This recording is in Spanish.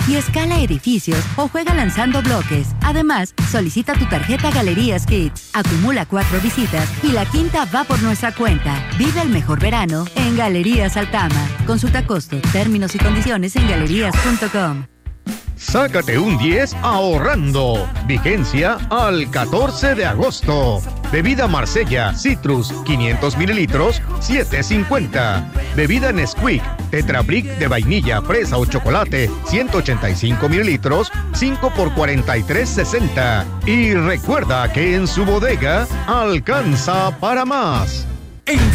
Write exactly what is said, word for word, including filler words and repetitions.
y escala edificios o juega lanzando bloques. Además, solicita tu tarjeta Galerías Kids. Acumula cuatro visitas y la quinta va por nuestra cuenta. Vive el mejor verano en Galerías Altama. Consulta costo, términos y condiciones en galerías punto com. Sácate un diez ahorrando. Vigencia al catorce de agosto. Bebida Marsella Citrus quinientos mililitros, siete cincuenta. Bebida Nesquik Tetra Brick de vainilla, fresa o chocolate, ciento ochenta y cinco mililitros, cinco por cuarenta y tres sesenta. Y recuerda que en su bodega alcanza para más.